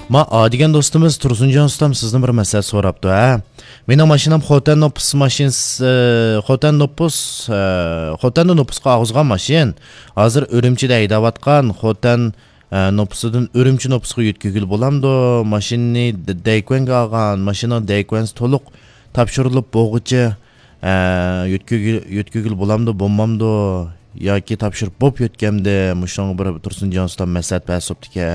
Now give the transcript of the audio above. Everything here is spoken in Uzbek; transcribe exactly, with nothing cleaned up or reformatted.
Ma adigan do'stimiz Tursunjon ustam sizdan bir masala so'rabdi, ha. Mening mashinam Xotan Nopus mashinasi, Xotan Nopus, Xotan Nopusga og'izgan mashin. Hozir Urumchida haydayotgan Xotan Nopusidan Urumchi Nopusga yetkazil bo'lamdi. Mashinani Daykwenga olgan, mashina Daykwen's to'liq topshirilib bo'g'ichi yetkazil bo'lamdi, bo'lmamdi yoki topshirib bo'p yetgamdi. Mushunga bir Tursunjon ustam maslahat bersibdi.